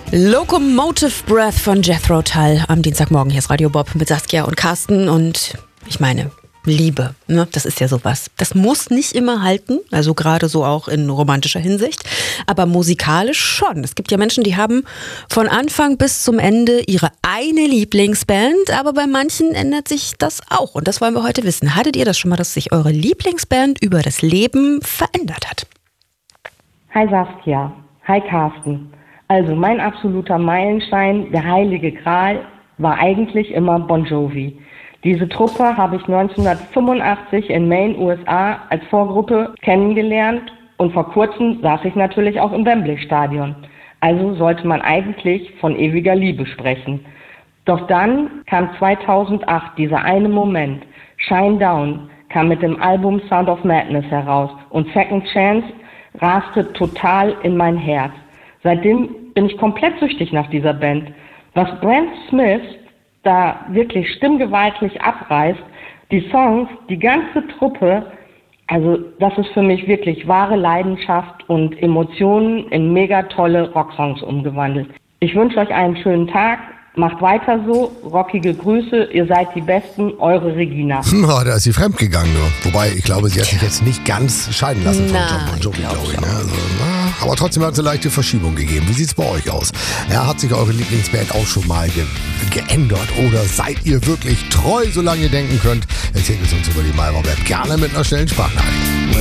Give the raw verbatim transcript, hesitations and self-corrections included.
Locomotive Breath von Jethro Tull am Dienstagmorgen. Hier ist Radio Bob mit Saskia und Carsten und ich meine, Liebe, ne? Das ist ja sowas. Das muss nicht immer halten, also gerade so auch in romantischer Hinsicht, aber musikalisch schon. Es gibt ja Menschen, die haben von Anfang bis zum Ende ihre eine Lieblingsband, aber bei manchen ändert sich das auch und das wollen wir heute wissen. Hattet ihr das schon mal, dass sich eure Lieblingsband über das Leben verändert hat? Hi Saskia, hi Carsten. Also mein absoluter Meilenstein, der heilige Gral, war eigentlich immer Bon Jovi. Diese Truppe habe ich neunzehnhundertfünfundachtzig in Maine, U S A, als Vorgruppe kennengelernt und vor kurzem saß ich natürlich auch im Wembley-Stadion. Also sollte man eigentlich von ewiger Liebe sprechen. Doch dann kam zweitausendacht dieser eine Moment. Shine Down kam mit dem Album Sound of Madness heraus und Second Chance raste total in mein Herz. Seitdem bin ich komplett süchtig nach dieser Band. Was Brent Smith da wirklich stimmgewaltig abreißt, die Songs, die ganze Truppe, also das ist für mich wirklich wahre Leidenschaft und Emotionen in mega tolle Rocksongs umgewandelt. Ich wünsche euch einen schönen Tag. Macht weiter so, rockige Grüße, ihr seid die Besten, eure Regina. Oh, da ist sie fremdgegangen, nur. Wobei, ich glaube, sie hat sich jetzt nicht ganz scheiden lassen von John Bon Jovi, glaube ich. Ne? Also, na, aber trotzdem hat es eine leichte Verschiebung gegeben. Wie sieht's bei euch aus? Ja, hat sich eure Lieblingsband auch schon mal ge geändert? Oder seid ihr wirklich treu, solange ihr denken könnt? Erzählt es uns über die MyRadio-App gerne mit einer schnellen Sprachnachricht.